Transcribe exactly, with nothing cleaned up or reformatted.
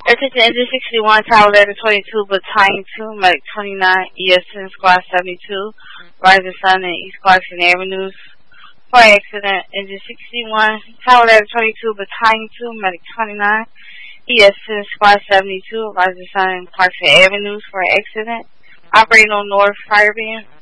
Attention Engine sixty-one, Tower Letter twenty-two, Battalion two, Medic twenty-nine, E S N Squad seventy-two, Rising Sun and East Clarkson Avenues. For accident, Engine sixty-one, Tower Letter twenty-two, Battalion two, Medic twenty-nine, E S N Squad seventy-two, Rising Sun and Clarkson Avenues for accident. Operating on North Firebeam.